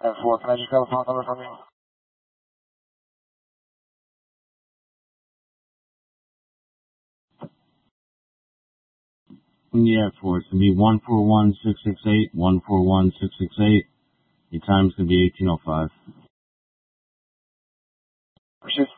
10-4, can I just grab a phone number from you? Yeah, for it's gonna be 141668, 141668. Your time's gonna be 18:05. Pursuit